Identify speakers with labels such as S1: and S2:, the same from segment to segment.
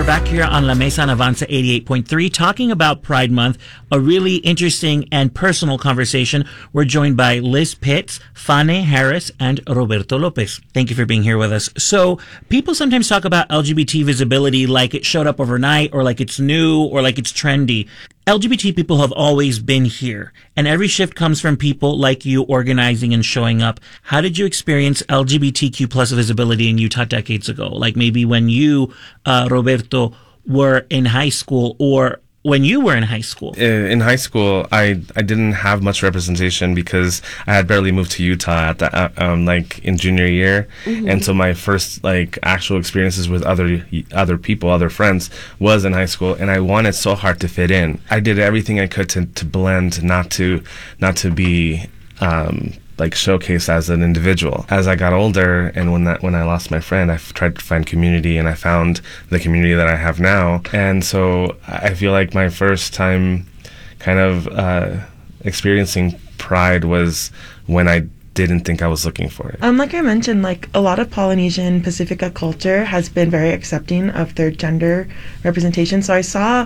S1: We're back here on La Mesa on Avanza 88.3 talking about Pride Month, a really interesting and personal conversation. We're joined by Liz Pitts, Fane Harris, and Roberto Lopez. Thank you for being here with us. So people sometimes talk about LGBT visibility like it showed up overnight or like it's new or like it's trendy. LGBT people have always been here, and every shift comes from people like you organizing and showing up. How did you experience LGBTQ plus visibility in Utah decades ago? Like maybe when you, Roberto, were in high school, or when you were in high school?
S2: In high school, I didn't have much representation because I had barely moved to Utah at the in junior year, and so my first actual experiences with other people, other friends, was in high school, and I wanted so hard to fit in. I did everything I could to blend, not to be showcased as an individual. As I got older, and when I lost my friend, I tried to find community, and I found the community that I have now. And so I feel like my first time kind of experiencing pride was when I didn't think I was looking for it.
S3: Like I mentioned, a lot of Polynesian Pacifica culture has been very accepting of their gender representation. So I saw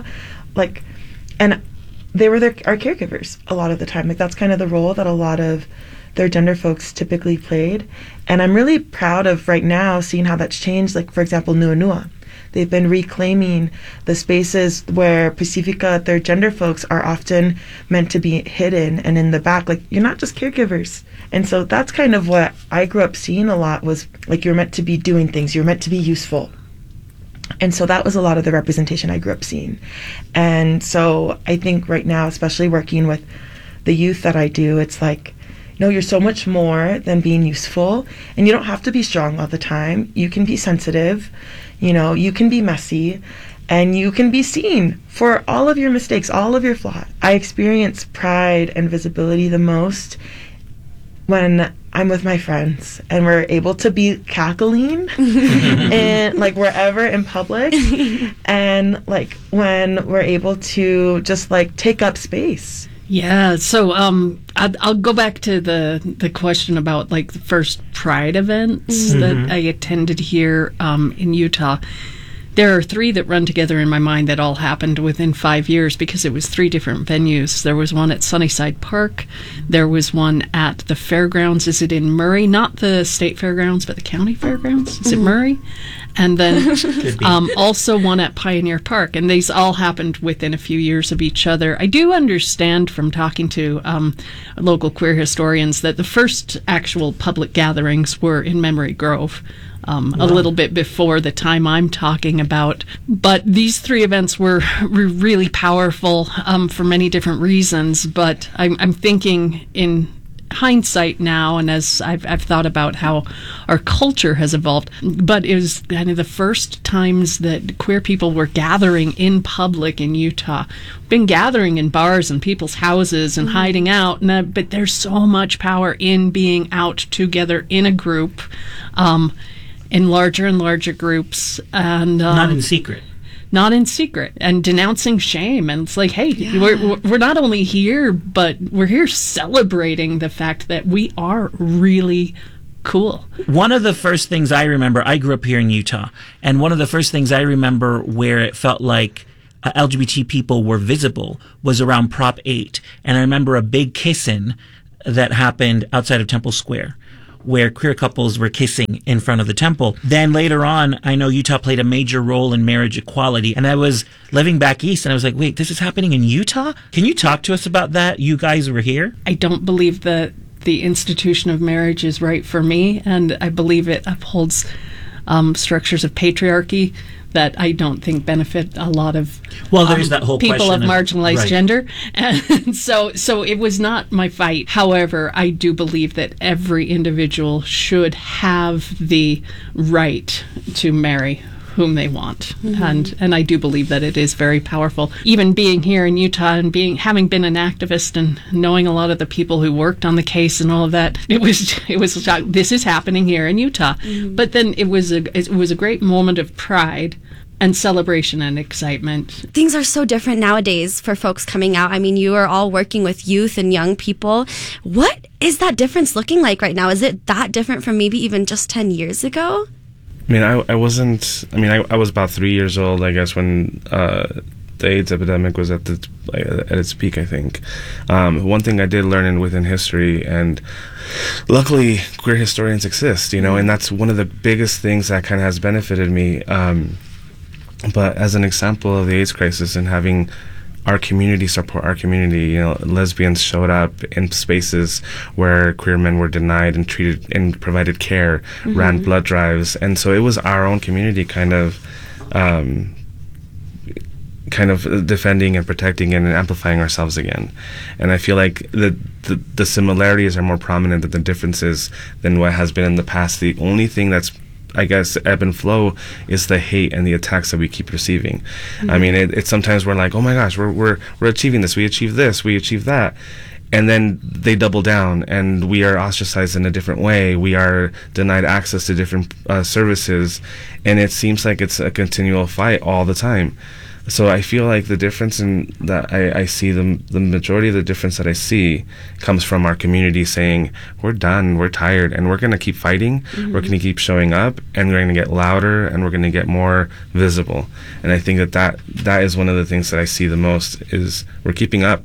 S3: and they were our caregivers a lot of the time. That's kind of the role that a lot of their gender folks typically played. And I'm really proud of right now seeing how that's changed. For example, Nuanua. They've been reclaiming the spaces where Pacifica, their gender folks, are often meant to be hidden and in the back. You're not just caregivers. And so that's kind of what I grew up seeing a lot, was you're meant to be doing things. You're meant to be useful. And so that was a lot of the representation I grew up seeing. And so I think right now, especially working with the youth that I do, it's no, you're so much more than being useful, and you don't have to be strong all the time. You can be sensitive, you can be messy, and you can be seen for all of your mistakes, all of your flaws. I experience pride and visibility the most when I'm with my friends and we're able to be cackling and wherever in public, and when we're able to just take up space.
S4: Yeah, so I'll go back to the question about the first Pride events that I attended here in Utah. There are three that run together in my mind that all happened within 5 years because it was three different venues. There was one at Sunnyside Park. There was one at the fairgrounds. Is it in Murray? Not the state fairgrounds, but the county fairgrounds. Is it Murray? And then also one at Pioneer Park. And these all happened within a few years of each other. I do understand from talking to local queer historians that the first actual public gatherings were in Memory Grove. A little bit before the time I'm talking about. But these three events were really powerful for many different reasons. But I'm thinking in hindsight now, and as I've thought about how our culture has evolved, but it was kind of the first times that queer people were gathering in public in Utah. Been gathering in bars and people's houses and hiding out, but there's so much power in being out together in a group, in larger and larger groups, and
S1: not in secret,
S4: and denouncing shame. And it's hey, we're not only here, but we're here celebrating the fact that we are really cool.
S1: One of the first things I remember, I grew up here in Utah, and one of the first things I remember where it felt like LGBT people were visible was around Prop 8. And I remember a big kiss-in that happened outside of Temple Square, where queer couples were kissing in front of the temple. Then later on, I know Utah played a major role in marriage equality. And I was living back east, and I was wait, this is happening in Utah? Can you talk to us about that? You guys were here?
S4: I don't believe that the institution of marriage is right for me, and I believe it upholds structures of patriarchy that I don't think benefit a lot of
S1: there's that whole
S4: people of marginalized
S1: right.
S4: gender. And so it was not my fight. However, I do believe that every individual should have the right to marry whom they want. And I do believe that it is very powerful. Even being here in Utah and having been an activist and knowing a lot of the people who worked on the case and all of that, it was this is happening here in Utah. But then it was a great moment of pride and celebration and excitement.
S5: Things are so different nowadays for folks coming out. I mean, you are all working with youth and young people. What is that difference looking like right now? Is it that different from maybe even just 10 years ago?
S2: I mean, I wasn't. I mean, I was about 3 years old, I guess, when the AIDS epidemic was at its peak, I think. One thing I did learn within history, and luckily queer historians exist, and that's one of the biggest things that kind of has benefited me. But as an example of the AIDS crisis and having our community support our community, lesbians showed up in spaces where queer men were denied and treated and provided care, ran blood drives, and so it was our own community kind of defending and protecting and amplifying ourselves again. And I feel like the similarities are more prominent than the differences than what has been in the past. The only thing that's, I guess, ebb and flow is the hate and the attacks that we keep receiving. I mean, it's sometimes we're like, oh my gosh, we're achieving this, we achieved this, we achieved that. And then they double down, and we are ostracized in a different way. We are denied access to different services, and it seems like it's a continual fight all the time. So I feel like the difference in that I see, the majority of the difference that I see comes from our community saying, we're done, we're tired, and we're going to keep fighting, we're going to keep showing up, and we're going to get louder, and we're going to get more visible. And I think that is one of the things that I see the most, is we're keeping up.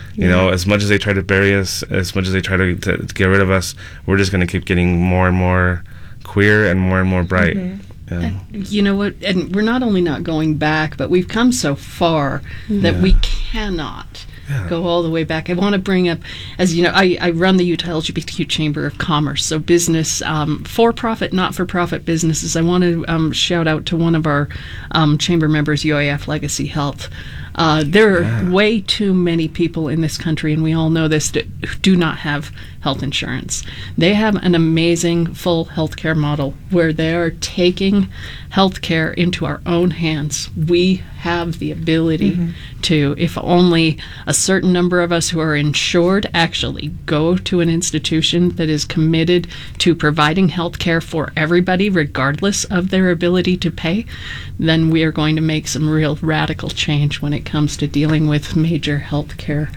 S2: As much as they try to bury us, as much as they try to get rid of us, we're just going to keep getting more and more queer and more bright. Yeah.
S4: You know what? And we're not only not going back, but we've come so far that we cannot go all the way back. I want to bring up, as you know, I run the Utah LGBTQ Chamber of Commerce, so business, for-profit, not-for-profit businesses. I want to shout out to one of our chamber members, UAF Legacy Health. There are way too many people in this country, and we all know this, who do not have health insurance. They have an amazing full healthcare model where they are taking healthcare into our own hands. We have the ability to, if only a certain number of us who are insured actually go to an institution that is committed to providing healthcare for everybody, regardless of their ability to pay, then we are going to make some real radical change when it comes to dealing with major healthcare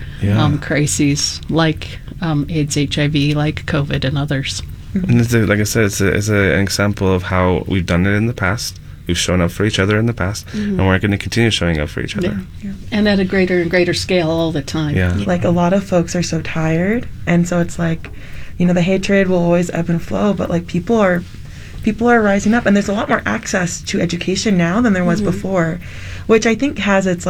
S4: crises like AIDS, HIV, like COVID, and others.
S2: And like I said, it's an example of how we've done it in the past. We've shown up for each other in the past, and we're going to continue showing up for each other.
S4: Yeah. And at a greater and greater scale all the time.
S2: Yeah.
S3: Like, a lot of folks are so tired, and so it's like, the hatred will always ebb and flow, but like people are rising up, and there's a lot more access to education now than there was before, which I think has its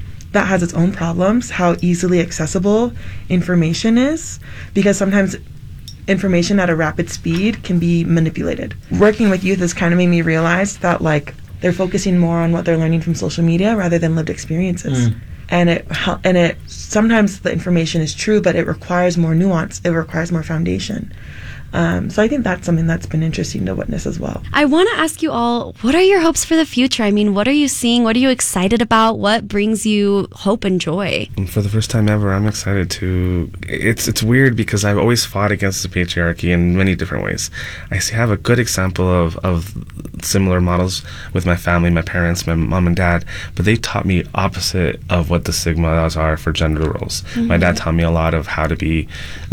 S3: own problems, how easily accessible information is, because sometimes information at a rapid speed can be manipulated. Working with youth has kind of made me realize that like they're focusing more on what they're learning from social media rather than lived experiences. And it sometimes the information is true, but it requires more nuance. It requires more foundation. So I think that's something that's been interesting to witness as well.
S5: I want to ask you all, what are your hopes for the future? I mean, what are you seeing? What are you excited about? What brings you hope and joy?
S2: For the first time ever, I'm excited to... It's weird because I've always fought against the patriarchy in many different ways. I have a good example of similar models with my family, my parents, my mom and dad, but they taught me opposite of what the stigmas are for gender roles. My dad taught me a lot of how to be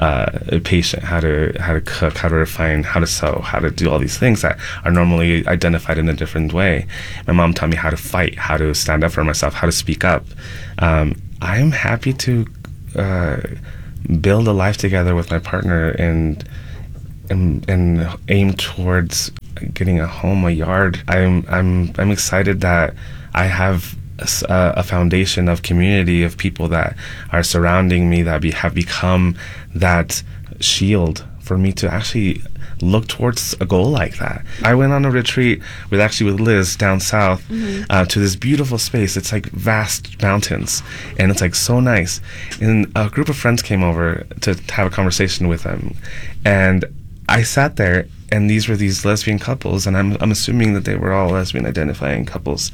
S2: a patient, how to cook, how to refine, how to sew, how to do all these things that are normally identified in a different way. My mom taught me how to fight, how to stand up for myself, how to speak up. I am happy to build a life together with my partner and aim towards getting a home, a yard. I'm excited that I have a foundation of community of people that are surrounding me that have become that shield for me to actually look towards a goal like that. I went on a retreat with Liz down south to this beautiful space. It's like vast mountains, and it's like so nice. And a group of friends came over to have a conversation with them, and I sat there, and these were these lesbian couples, and I'm assuming that they were all lesbian identifying couples.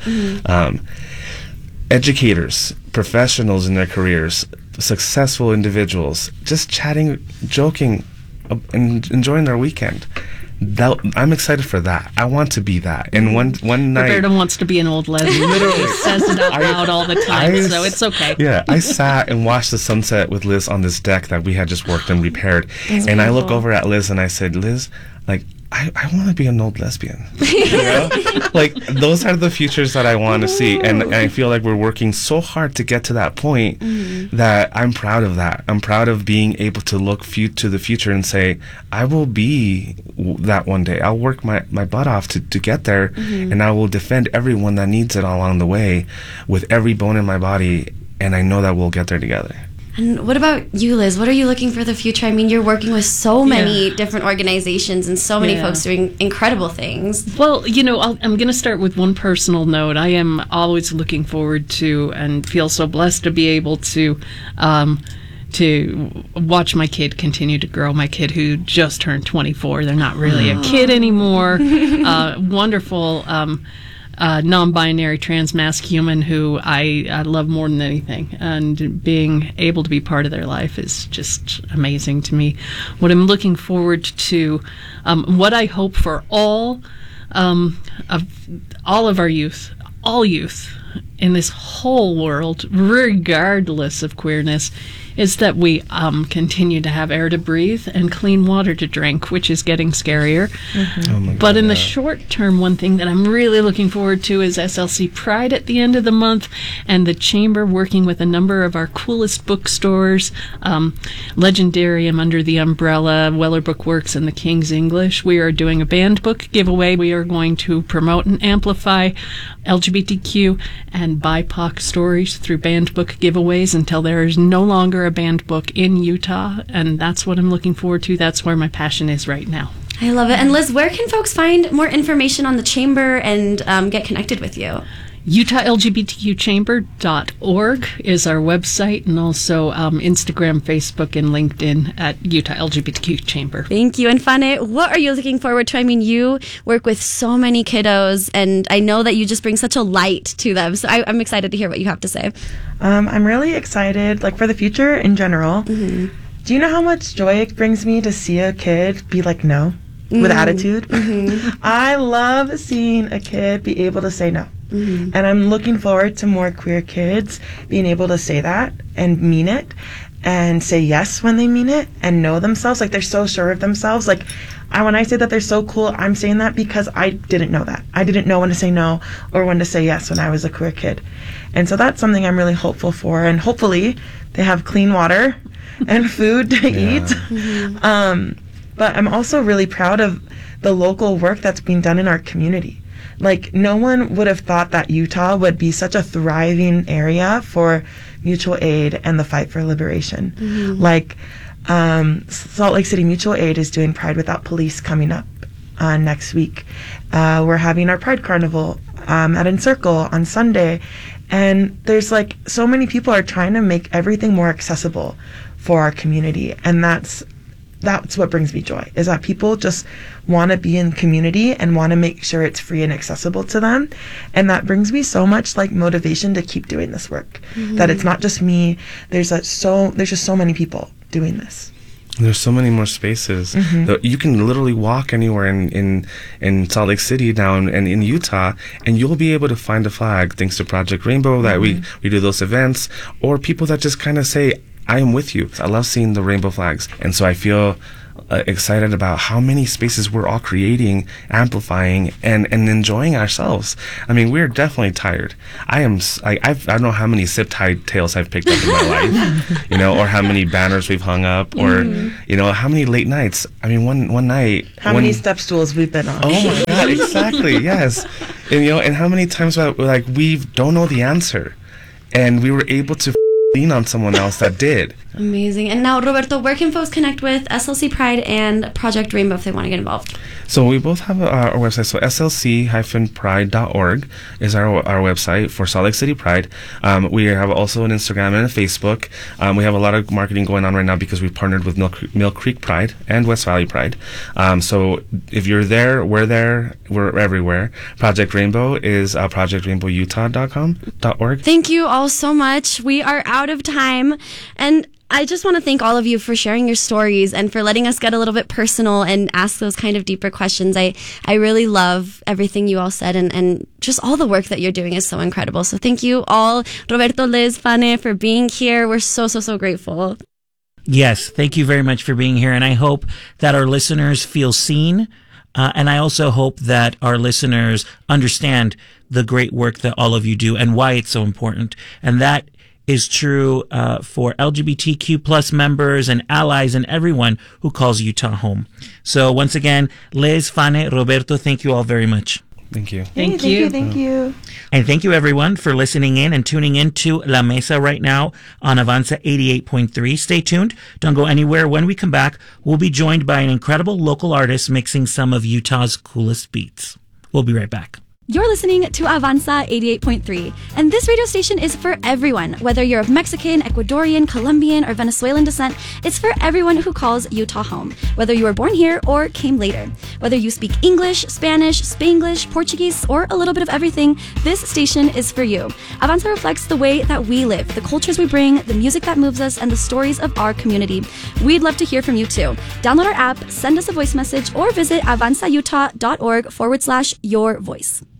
S2: Educators, professionals in their careers, successful individuals, just chatting, joking, and enjoying their weekend. I'm excited for that. I want to be that. And one night,
S4: Roberta wants to be an old lesbian. Literally says it out loud all the time, so it's okay.
S2: Yeah, I sat and watched the sunset with Liz on this deck that we had just worked and repaired. And I look over at Liz and I said, Liz, like, I want to be an old lesbian. You know? Like, those are the futures that I want to see. And I feel like we're working so hard to get to that point that I'm proud of that. I'm proud of being able to look to the future and say, I will be that one day. I'll work my butt off to get there, and I will defend everyone that needs it along the way with every bone in my body, and I know that we'll get there together.
S5: And what about you, Liz? What are you looking for the future? I mean, you're working with so many different organizations and so many folks doing incredible things.
S4: Well, you know, I'm going to start with one personal note. I am always looking forward to and feel so blessed to be able to watch my kid continue to grow. My kid who just turned 24. They're not really a kid anymore. Wonderful. Non-binary transmasc human who I love more than anything, and being able to be part of their life is just amazing to me. What I'm looking forward to, what I hope for all of our youth, all youth in this whole world, regardless of queerness, is that we continue to have air to breathe and clean water to drink, which is getting scarier. Oh my God, but in the short term, one thing that I'm really looking forward to is SLC Pride at the end of the month, and the Chamber working with a number of our coolest bookstores, Legendarium under the umbrella, Weller Bookworks, and the King's English. We are doing a banned book giveaway. We are going to promote and amplify LGBTQ and BIPOC stories through banned book giveaways until there is no longer a banned book in Utah, and that's what I'm looking forward to. That's where my passion is right now.
S5: I love it. And Liz, where can folks find more information on the Chamber and get connected with you?
S4: UtahLGBTQChamber.org is our website, and also Instagram, Facebook, and LinkedIn at Utah LGBTQ Chamber.
S5: Thank you. And Fane, what are you looking forward to? I mean, you work with so many kiddos, and I know that you just bring such a light to them. So I'm excited to hear what you have to say.
S3: I'm really excited, like, for the future in general. Do you know how much joy it brings me to see a kid be like, no, with attitude? I love seeing a kid be able to say no. And I'm looking forward to more queer kids being able to say that and mean it and say yes when they mean it and know themselves. Like, they're so sure of themselves. Like, when I say that they're so cool, I'm saying that because I didn't know that. I didn't know when to say no or when to say yes when I was a queer kid. And so that's something I'm really hopeful for. And hopefully they have clean water and food to eat. But I'm also really proud of the local work that's being done in our community. Like, no one would have thought that Utah would be such a thriving area for mutual aid and the fight for liberation. Like, Salt Lake City Mutual Aid is doing Pride Without Police coming up next week. We're having our Pride Carnival at Encircle on Sunday. And there's, like, so many people are trying to make everything more accessible for our community. And that's what brings me joy, is that people just want to be in community and want to make sure it's free and accessible to them. And that brings me so much, like, motivation to keep doing this work. That it's not just me. There's just so many people doing this.
S2: There's so many more spaces. You can literally walk anywhere in Salt Lake City now and in Utah, and you'll be able to find a flag thanks to Project Rainbow that we do those events, or people that just kind of say, I am with you. I love seeing the rainbow flags. And so I feel excited about how many spaces we're all creating, amplifying, and enjoying ourselves. I mean, we're definitely tired. I don't know how many zip tied tails I've picked up in my life, you know, or how many banners we've hung up, or, you know, how many late nights. I mean, one night.
S3: How many step stools we've been on.
S2: Oh my God, exactly, yes. And, you know, and how many times, like, we don't know the answer, and we were able to lean on someone else that did.
S5: Amazing. And now, Roberto, where can folks connect with SLC Pride and Project Rainbow if they want to get involved?
S2: So we both have our website. So slc-pride.org is our website for Salt Lake City Pride. We have also an Instagram and a Facebook. We have a lot of marketing going on right now because we've partnered with Mill Creek Pride and West Valley Pride. So if you're there, we're there. We're everywhere. Project Rainbow is projectrainbowutah.org.
S5: Thank you all so much. We are out of time. And I just want to thank all of you for sharing your stories and for letting us get a little bit personal and ask those kind of deeper questions. I really love everything you all said, and just all the work that you're doing is so incredible. So thank you all, Roberto, Liz, Fane, for being here. We're so grateful.
S1: Yes, thank you very much for being here. And I hope that our listeners feel seen, And I also hope that our listeners understand the great work that all of you do and why it's so important. And that is true for LGBTQ plus members and allies and everyone who calls Utah home. So once again, Liz, Fane, Roberto, thank you all very much.
S2: Thank you.
S4: Thank
S3: Hey,
S4: you.
S3: Thank you.
S1: And thank you everyone for listening in and tuning in to La Mesa right now on Avanza 88.3. Stay tuned. Don't go anywhere. When we come back, we'll be joined by an incredible local artist mixing some of Utah's coolest beats. We'll be right back.
S6: You're listening to Avanza 88.3, and this radio station is for everyone. Whether you're of Mexican, Ecuadorian, Colombian, or Venezuelan descent, it's for everyone who calls Utah home. Whether you were born here or came later. Whether you speak English, Spanish, Spanglish, Portuguese, or a little bit of everything, this station is for you. Avanza reflects the way that we live, the cultures we bring, the music that moves us, and the stories of our community. We'd love to hear from you too. Download our app, send us a voice message, or visit avanzautah.org/your voice.